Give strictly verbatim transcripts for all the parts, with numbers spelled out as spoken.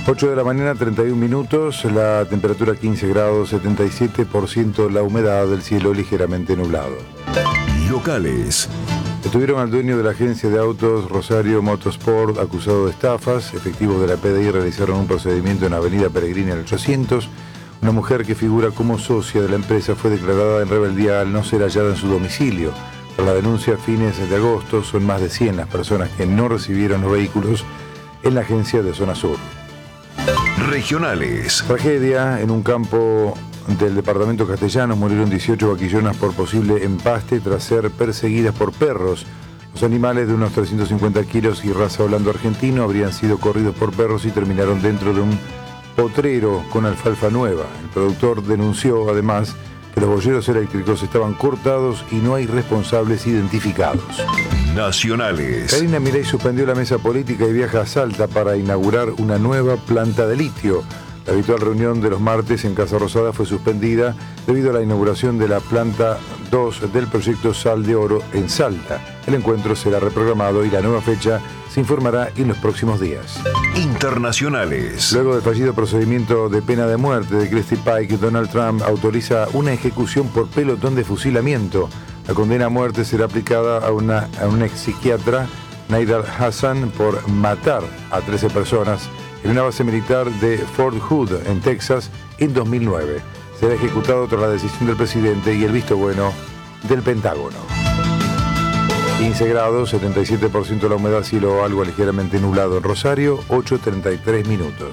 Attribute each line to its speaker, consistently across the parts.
Speaker 1: ocho de la mañana, treinta y un minutos, la temperatura quince grados, setenta y siete por ciento la humedad, del cielo ligeramente nublado.
Speaker 2: Locales.
Speaker 1: Detuvieron al dueño de la agencia de autos Rosario Motorsport, acusado de estafas. Efectivos de la P D I realizaron un procedimiento en Avenida Peregrina el ochocientos. Una mujer que figura como socia de la empresa fue declarada en rebeldía al no ser hallada en su domicilio. Por la denuncia, a fines de agosto, son más de cien las personas que no recibieron los vehículos en la agencia de Zona Sur.
Speaker 2: Regionales.
Speaker 1: Tragedia en un campo del departamento castellano. Murieron dieciocho vaquillonas por posible empaste tras ser perseguidas por perros. Los animales, de unos trescientos cincuenta kilos y raza holando argentino, habrían sido corridos por perros y terminaron dentro de un potrero con alfalfa nueva. El productor denunció además que los boyeros eléctricos estaban cortados y no hay responsables identificados.
Speaker 2: Nacionales.
Speaker 1: Karina Milei suspendió la mesa política y viaja a Salta para inaugurar una nueva planta de litio. La habitual reunión de los martes en Casa Rosada fue suspendida debido a la inauguración de la planta dos del proyecto Sal de Oro en Salta. El encuentro será reprogramado y la nueva fecha se informará en los próximos días.
Speaker 2: Internacionales.
Speaker 1: Luego del fallido procedimiento de pena de muerte de Christy Pike, Donald Trump autoriza una ejecución por pelotón de fusilamiento. La condena a muerte será aplicada a, una, a un ex psiquiatra, Nidal Hassan, por matar a trece personas en una base militar de Fort Hood, en Texas, en dos mil nueve. Será ejecutado tras la decisión del presidente y el visto bueno del Pentágono. quince grados, setenta y siete por ciento la humedad, cielo algo ligeramente nublado en Rosario, ocho treinta y tres minutos.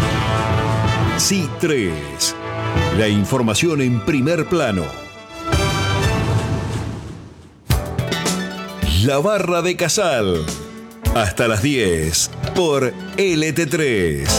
Speaker 2: C tres. La información en primer plano. La Barra de Casal. Hasta las diez por L T tres.